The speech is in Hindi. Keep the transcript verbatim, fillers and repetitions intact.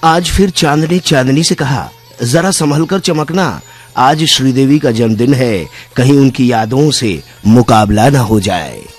आज फिर चांद ने चांदनी से कहा, जरा संभल कर चमकना, आज श्रीदेवी का जन्मदिन है, कहीं उनकी यादों से मुकाबला न हो जाए।